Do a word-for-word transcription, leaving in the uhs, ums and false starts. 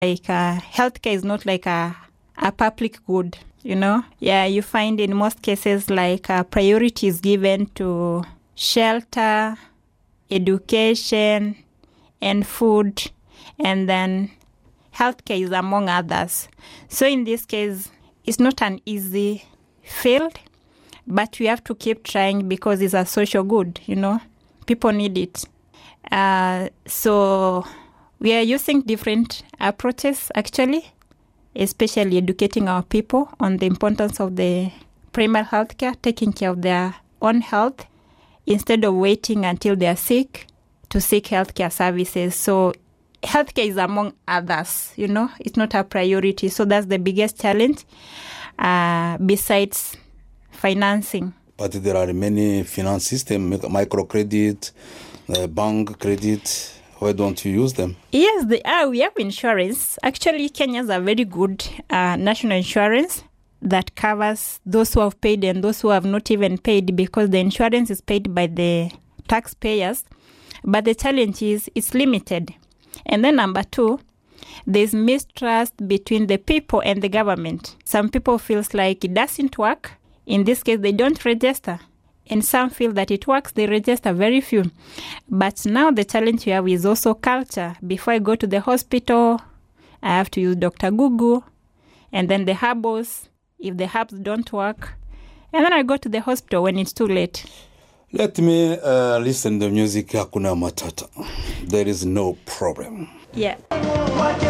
Like uh, healthcare is not like a, a public good, you know. Yeah, you find in most cases like uh, priority is given to shelter, education, and food, and then healthcare is among others. So in this case, it's not an easy field, but we have to keep trying because it's a social good, you know. People need it. Uh, so we are using different approaches, actually, especially educating our people on the importance of the primary healthcare, taking care of their own health, instead of waiting until they are sick to seek healthcare services. So healthcare is among others, you know. It's not a priority. So that's the biggest challenge, uh, besides financing. But there are many finance systems, microcredit, uh, bank credit. Why don't you use them? Yes, they are. We have insurance. Actually, Kenya has a very good uh, national insurance that covers those who have paid and those who have not even paid, because the insurance is paid by the taxpayers. But the challenge is it's limited. And then number two, there's mistrust between the people and the government. Some people feel like it doesn't work. In this case, they don't register. And some feel that it works, they register very few. But now the challenge we have is also culture. Before I go to the hospital, I have to use Doctor Google, and then the herbals, if the herbs don't work. And then I go to the hospital when it's too late. Let me uh, listen to the music. Hakuna Matata. There is no problem. Yeah.